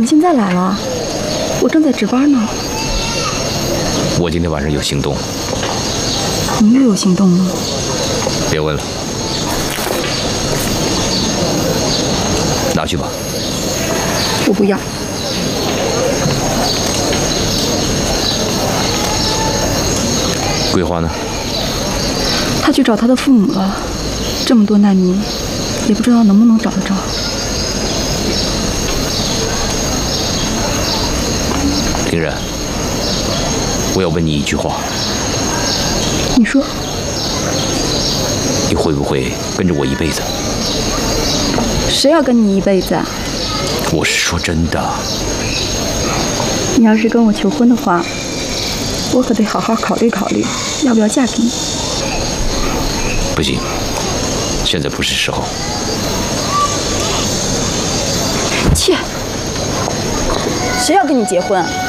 么现在来了？我正在值班呢。 我今天晚上有行动。 你又有行动了？ 别问了，拿去吧。 我不要。 桂花呢？ 他去找他的父母了。这么多难民，也不知道能不能找得着。 庭仁，我要问你一句话。 你说。 你会不会跟着我一辈子？ 谁要跟你一辈子啊？ 我是说真的。 你要是跟我求婚的话，我可得好好考虑考虑，要不要嫁给你。 不行，现在不是时候。 切！谁要跟你结婚？